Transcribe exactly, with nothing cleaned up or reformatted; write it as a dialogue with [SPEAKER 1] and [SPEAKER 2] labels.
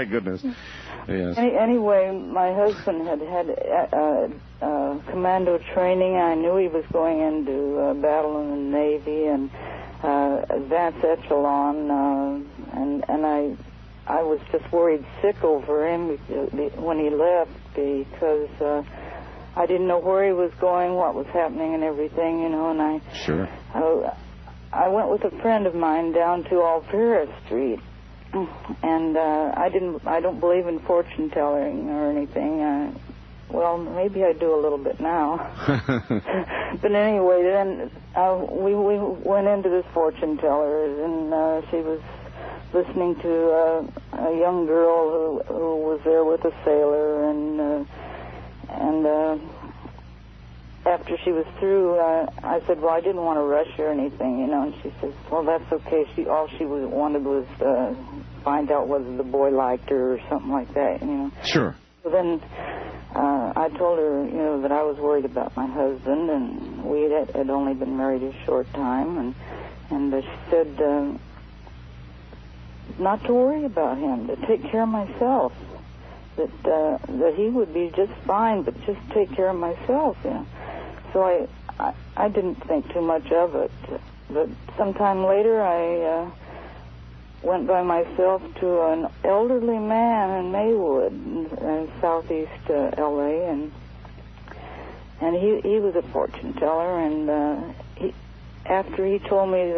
[SPEAKER 1] My goodness. Yes.
[SPEAKER 2] Any, anyway, my husband had had uh, uh, commando training. I knew he was going into uh, battle in the Navy and uh, advanced echelon, uh, and and I I was just worried sick over him when he left because uh, I didn't know where he was going, what was happening, and everything, you know. And I
[SPEAKER 1] sure.
[SPEAKER 2] I, I went with a friend of mine down to Alvera Street. And uh, I didn't. I don't believe in fortune telling or anything. Uh, well, maybe I do a little bit now. But anyway, then uh, we we went into this fortune teller, and uh, she was listening to uh, a young girl who who was there with a sailor, and uh, and. Uh, After she was through, uh, I said, well, I didn't want to rush or anything, you know, and she says, well, that's okay. She All she was, wanted was uh, find out whether the boy liked her or something like that, you know.
[SPEAKER 1] Sure.
[SPEAKER 2] So then uh, I told her, you know, that I was worried about my husband, and we had, had only been married a short time, and, and uh, she said uh, not to worry about him, to take care of myself, that, uh, that he would be just fine, but just take care of myself, you know. So I, I, I didn't think too much of it. But sometime later, I uh, went by myself to an elderly man in Maywood, in, in southeast uh, L A, and and he he was a fortune teller, and uh, he after he told me